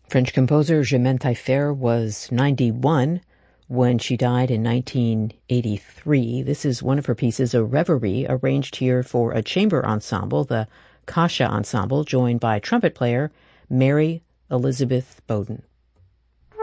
French composer Germaine Taillefer was 91 when she died in 1983. This is one of her pieces, a reverie, arranged here for a chamber ensemble, the Kasha Ensemble, joined by trumpet player Mary Elizabeth Bowden.